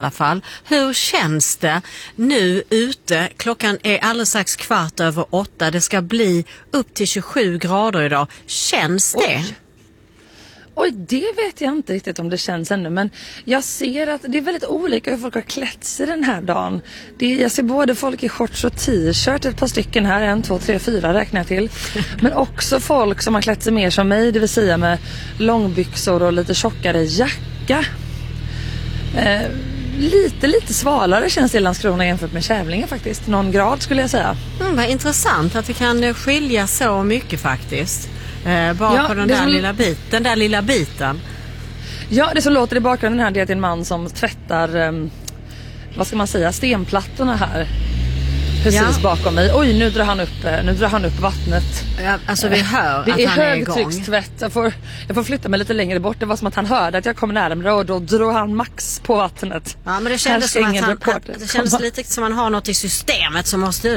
alla fall. Hur känns det nu ute? Klockan är alldeles strax 7:15. Det ska bli upp till 27 grader idag. Känns det? Oj, det vet jag inte riktigt om det känns ännu. Men jag ser att det är väldigt olika hur folk har klätt sig den här dagen. Jag ser både folk i shorts och t-shirt, ett par stycken här. 1, 2, 3, 4 räknar jag till. Men också folk som har klätt sig mer som mig, det vill säga med långbyxor och lite tjockare jacka. Lite svalare känns det i Landskrona jämfört med Kävlinge faktiskt. Någon grad skulle jag säga. Vad intressant att det kan skilja så mycket faktiskt. På den där lilla biten. Ja, det som låter i bakgrunden här, det är en man som tvättar vad ska man säga, stenplattorna här. Precis bakom mig. Oj, nu drar han upp vattnet. Ja, alltså vi hör det att är han är igång. högtryckstvätt. Jag får flytta mig lite längre bort. Det var som att han hörde att jag kom närmare och då drog han max på vattnet. Ja, men det kändes lite som man har något i systemet som måste